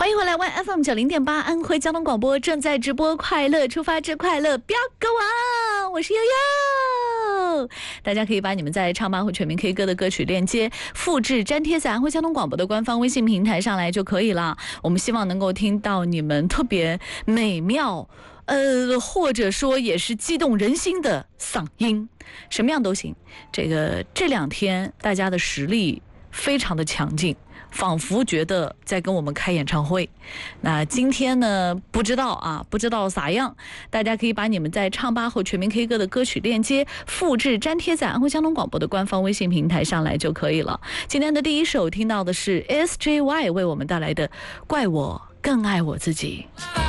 欢迎回来 ，1FM90.8安徽交通广播正在直播，快乐出发之快乐飙歌王，我是悠悠。大家可以把你们在唱吧或全民 K 歌的歌曲链接复制粘贴在安徽交通广播的官方微信平台上来就可以了。我们希望能够听到你们特别美妙。或者说也是激动人心的嗓音，什么样都行。这两天大家的实力非常的强劲，仿佛觉得在跟我们开演唱会。那今天呢，不知道啥样，大家可以把你们在唱吧或全民 K 歌的歌曲链接复制粘贴在安徽交通广播的官方微信平台上来就可以了。今天的第一首听到的是 SJY 为我们带来的《怪我更爱我自己》。